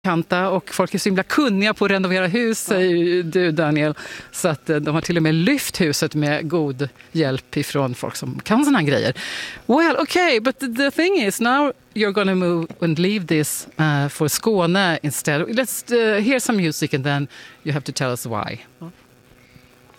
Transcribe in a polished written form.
kanta och folk är så himla kunniga på att renovera hus, säger du Daniel. Så att de har till och med lyft huset med god hjälp ifrån folk som kan såna här grejer. Well, okay, but the thing is now you're gonna move and leave this for Skåne instead. Let's hear some music and then you have to tell us why.